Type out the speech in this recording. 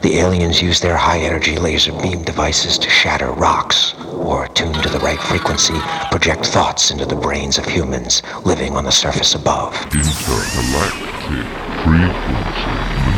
The aliens use their high-energy laser beam devices to shatter rocks, or tuned to the right frequency, project thoughts into the brains of humans living on the surface above. Intergalactic frequency